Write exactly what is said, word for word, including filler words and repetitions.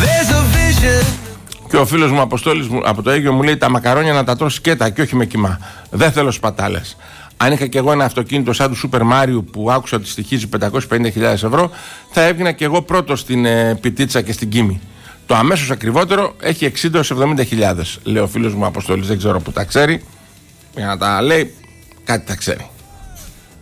Και ο φίλος μου Αποστόλης από το Αίγυο μου λέει: τα μακαρόνια να τα τρως σκέτα και όχι με κιμά. Δεν θέλω σπατάλες. Αν είχα και εγώ ένα αυτοκίνητο σαν του Σούπερ Μάριου που άκουσα ότι στοιχίζει πεντακόσιες πενήντα χιλιάδες ευρώ, θα έβγαινα και εγώ πρώτο στην ε, πιτίτσα και στην Κίμη. Το αμέσως ακριβότερο έχει εξήντα έως εβδομήντα χιλιάδες, λέει ο φίλος μου Αποστόλης. Δεν ξέρω που τα ξέρει. Για να τα λέει, κάτι τα ξέρει.